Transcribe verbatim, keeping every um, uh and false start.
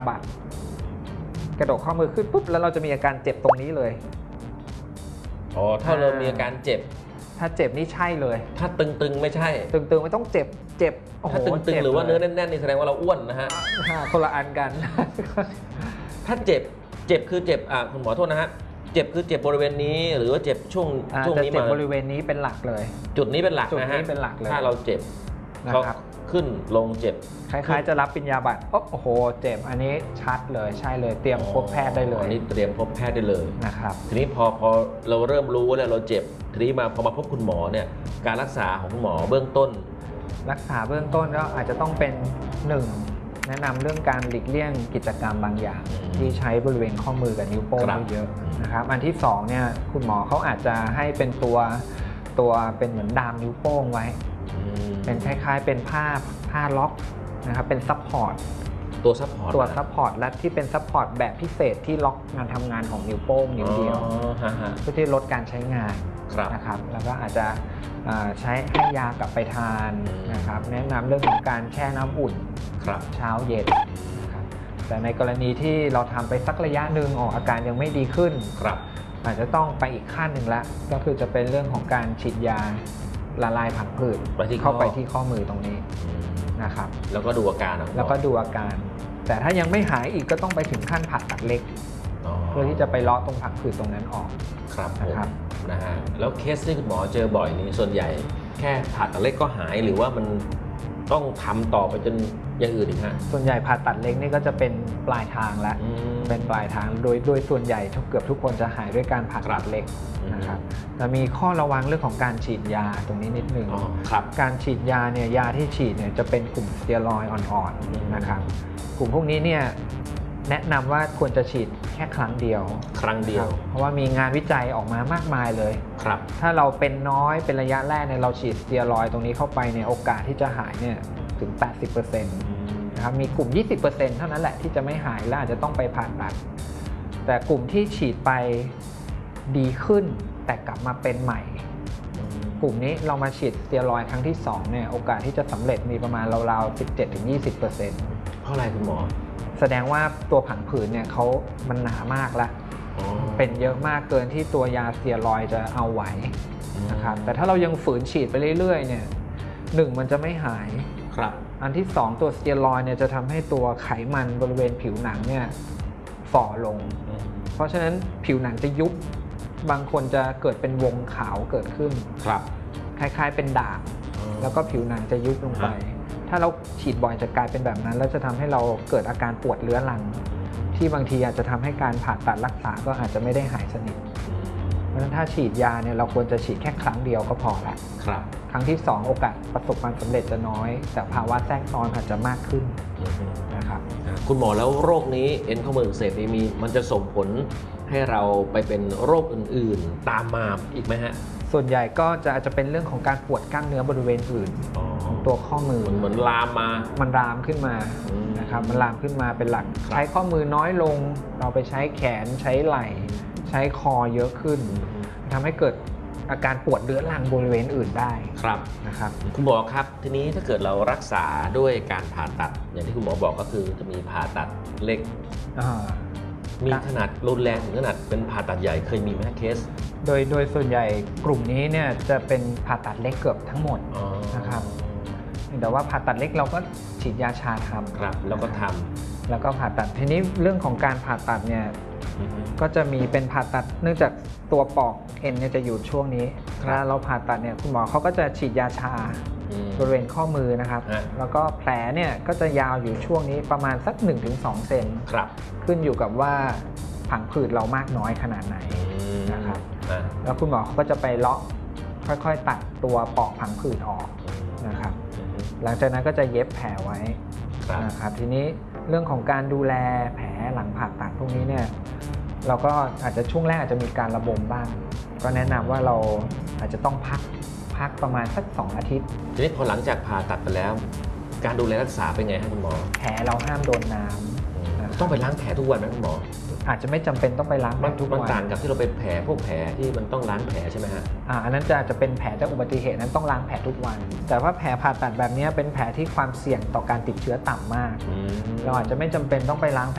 บัดกระดกข้อมือขึ้นปุ๊บแล้วเราจะมีอาการเจ็บตรงนี้เลยอ๋อถ้าเรามีอาการเจ็บถ้าเจ็บนี่ใช่เลยถ้าตึงๆไม่ใช่ตึงๆไม่ต้องเจ็บเจ็บถ้าตึงๆหรือว่าเนื้อแน่นๆนี่แสดงว่าเราอ้วนนะฮะคนละอันกันถ้าเจ็บเจ็บคือเจ็บอ่าคุณหมอโทษนะฮะเจ็บคือเจ็บบริเวณนี้หรือว่าเจ็บช่วงช่วงนี้มาเจ็บบริเวณนี้เป็นหลักเลยจุดนี้เป็นหลักนะฮะจุดนี้เป็นหลักเลยถ้าเราเจ็บนะครับขึ้นลงเจ็บคล้ายๆจะรับปริญญาบัตรโอ้โหเจ็บอันนี้ชัดเลยใช่เลยเตรียมพบแพทย์ได้เลยอันนี้เตรียมพบแพทย์ได้เลยนะครับทีนี้พอพอเราเริ่มรู้แล้วเราเจ็บทีนี้มาพอมาพบคุณหมอเนี่ยการรักษาของคุณหมอเบื้องต้นรักษาเบื้องต้นก็อาจจะต้องเป็นหนึ่งแนะนำเรื่องการหลีกเลี่ยงกิจกรรมบางอย่างที่ใช้บริเวณข้อมือกับนิ้วโป้งเยอะนะครับอันที่สองเนี่ยคุณหมอเขาอาจจะให้เป็นตัวตัวเป็นเหมือนดามนิ้วโป้งไว้เป็นคล้ายๆเป็นผ้าผ้าล็อกนะครับเป็นซัพพอร์ตตัวซัพพอร์ตตัวซัพพอร์ตและที่เป็นซัพพอร์ตแบบพิเศษที่ล็อกงานทำงานของนิ้วโป้งนิ้วเดียวเพื่อที่ลดการใช้งานนะครับแล้วก็อาจจะใช้ให้ยากลับไปทานนะครับแนะนำเรื่องของการแช่น้ำอุ่นเช้าเย็นนะครับแต่ในกรณีที่เราทำไปสักระยะหนึ่งออกอาการยังไม่ดีขึ้นอาจจะต้องไปอีกขั้นหนึ่งละก็คือจะเป็นเรื่องของการฉีดยาละลายผังผืดเข้าไปที่ข้อมือตรงนี้นะครับแล้วก็ดูอาการแล้วก็ดูอาการแต่ถ้ายังไม่หายอีกก็ต้องไปถึงขั้นผ่าตัดเล็กเพื่อที่จะไปเลาะตรงผังผืดตรงนั้นออกครับนะครับนะฮะแล้วเคสที่คุณหมอเจอบ่อยนี้ส่วนใหญ่แค่ผ่าตัดเล็กก็หายหรือว่ามันต้องทำต่อไปจนอย่างอื่นอีกฮะส่วนใหญ่ผ่าตัดเล็กนี่ก็จะเป็นปลายทางแล้วเป็นปลายทางโดยโดยส่วนใหญ่เกือบทุกคนจะหายด้วยการผ่าตัดเล็กนะครับแต่มีข้อระวังเรื่องของการฉีดยาตรงนี้นิดนึงการฉีดยาเนี่ยยาที่ฉีดเนี่ยจะเป็นกลุ่มสเตียรอยด์อ่อนๆนะครับกลุ่มพวกนี้เนี่ยแนะนำว่าควรจะฉีดแค่ครั้งเดียวครั้งเดียวเพราะว่ามีงานวิจัยออกมามากมายเลยครับถ้าเราเป็นน้อยเป็นระยะแรกเนี่ยเราฉีดสเตียรอยด์ตรงนี้เข้าไปเนี่ยโอกาสที่จะหายเนี่ยถึง แปดสิบเปอร์เซ็นต์ นะครับมีกลุ่ม ยี่สิบเปอร์เซ็นต์ เท่านั้นแหละที่จะไม่หายและอาจจะต้องไปผ่าตัดแต่กลุ่มที่ฉีดไปดีขึ้นแต่กลับมาเป็นใหม่กลุ่มนี้เรามาฉีดสเตียรอยด์ครั้งที่สองเนี่ยโอกาสที่จะสำเร็จมีประมาณราวๆ สิบเจ็ดถึงยี่สิบเปอร์เซ็นต์เพราะอะไรคุณหมอแสดงว่าตัวผังผืดเนี่ยเขามันหนามากละเป็นเยอะมากเกินที่ตัวยาสเตียรอยด์จะเอาไหวนะครับแต่ถ้าเรายังฝืนฉีดไปเรื่อยๆเนี่ยหนึ่งมันจะไม่หายครับอันที่สองตัวสเตียรอยด์เนี่ยจะทำให้ตัวไขมันบริเวณผิวหนังเนี่ยฝ่อลงเพราะฉะนั้นผิวหนังจะยุบบางคนจะเกิดเป็นวงขาวเกิดขึ้นครับคล้ายๆเป็นด่างแล้วก็ผิวหนังจะยุบลงไปถ้าเราฉีดบ่อยจะกลายเป็นแบบนั้นแล้วจะทำให้เราเกิดอาการปวดเรื้อรังที่บางทีอาจจะทำให้การผ่าตัดรักษาก็อาจจะไม่ได้หายสนิทเพราะฉะนั้นถ้าฉีดยาเนี่ยเราควรจะฉีดแค่ครั้งเดียวก็พอละครับครั้งที่สองโอกาสประสบความสำเร็จจะน้อยแต่ภาวะแทรกซ้อนอาจจะมากขึ้นนะครับคุณหมอแล้วโรคนี้เอ็นข้อมืออักเสบนี้มีมันจะส่งผลให้เราไปเป็นโรคอื่นๆตามมาอีกไหมฮะส่วนใหญ่ก็จะอาจจะเป็นเรื่องของการปวดกล้ามเนื้อบริเวณอื่นของตัวข้อมือเหมือนลามมามันลามขึ้นมานะครับมันลามขึ้นมาเป็นหลักใช้ข้อมือน้อยลงเราไปใช้แขนใช้ไหล่ใช้คอเยอะขึ้นทำให้เกิดอาการปวดเรื้อรังบริเวณอื่นได้ครับนะครับคุณหมอครับทีนี้ถ้าเกิดเรารักษาด้วยการผ่าตัดอย่างที่คุณหมอบอกก็คือจะมีผ่าตัดเล็กมีขนาดรุนแรงถึงขนาดเป็นผ่าตัดใหญ่เคยมีไหมเคสโดยโดยส่วนใหญ่กลุ่มนี้เนี่ยจะเป็นผ่าตัดเล็กเกือบทั้งหมดนะครับแต่ว่าผ่าตัดเล็กเราก็ฉีดยาชาทำครับแล้วก็ทำแล้วก็ผ่าตัดทีนี้เรื่องของการผ่าตัดเนี่ยก็จะมีเป็นผ่าตัดเนื่องจากตัวปอกเอ็นเนี่ยจะอยู่ช่วงนี้ถ้าเราผ่าตัดเนี่ยคุณหมอเขาก็จะฉีดยาชาบริเวณข้อมือนะครับแล้วก็แผลเนี่ยก็จะยาวอยู่ช่วงนี้ประมาณสัก หนึ่งถึงสอง เซนขึ้นอยู่กับว่าผังผืดเรามากน้อยขนาดไหนนะครับแล้วคุณหมอเขาก็จะไปเลาะค่อยๆตัดตัวปอกผังผืดออกนะครับหลังจากนั้นก็จะเย็บแผลไว้นะครับทีนี้เรื่องของการดูแลแผลหลังผ่าตัดพวกนี้เนี่ยเราก็อาจจะช่วงแรกอาจจะมีการระบมบ้างก็แนะนำว่าเราอาจจะต้องพักพักประมาณสักสองอาทิตย์ทีนี้พอหลังจากผ่าตัดไปแล้วการดูแลรักษาเป็นไงครับคุณหมอแผลเราห้ามโดนน้ำต้องไปล้างแผลทุกวันไหมคุณหมออาจจะไม่จำเป็นต้องไปล้างทุกวันมันต่างกับที่เราไปแผลพวกแผลที่มันต้องล้างแผลใช่ไหมฮะอ่าอันนั้นจะจะเป็นแผลจากอุบัติเหตุนั้นต้องล้างแผลทุกวันแต่ว่าแผลผ่าตัดแบบนี้เป็นแผลที่ความเสี่ยงต่อการติดเชื้อต่ำมากเราอาจจะไม่จำเป็นต้องไปล้าง